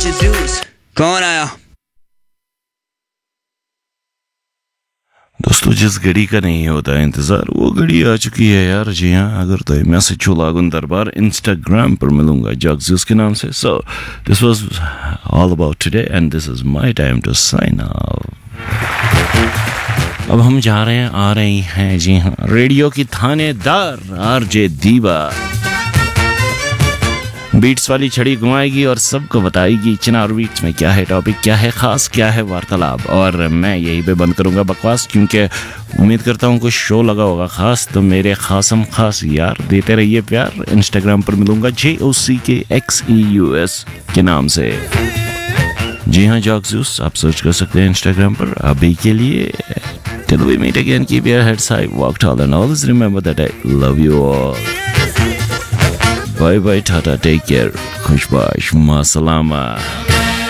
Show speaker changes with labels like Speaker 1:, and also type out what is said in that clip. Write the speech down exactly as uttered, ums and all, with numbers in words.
Speaker 1: seduce. कौन आया?
Speaker 2: दोस्तों, जिस घड़ी का नहीं होता इंतजार वो घड़ी आ चुकी है यार। जी हाँ, अगर तो मैसेज छो लागुन दरबार इंस्टाग्राम पर मिलूंगा जॉक्स के नाम से। So this was all about today and this is my time to sign of. अब हम जा रहे हैं, आ रही हैं जी हाँ रेडियो की थानेदार आरजे दीवा। बीट्स वाली छड़ी घुमाएगी और सबको बताएगी चिनार बीट्स में क्या है टॉपिक, क्या है खास, क्या है वार्तालाप। और मैं यहीं पे बंद करूंगा बकवास, क्योंकि उम्मीद करता हूँ कुछ शो लगा होगा खास। तो मेरे खासम खास यार देते रहिए प्यार। इंस्टाग्राम पर मिलूंगा जे ओ सी के एक्स ई यू एस के नाम से। जी हाँ जॉक्स, आप सर्च कर सकते हैं इंस्टाग्राम पर। अभी के लिए till we meet again, keep your heads high, walk tall, and always remember that I love you all. Bye bye, tata, take care, khushbash, ma salama.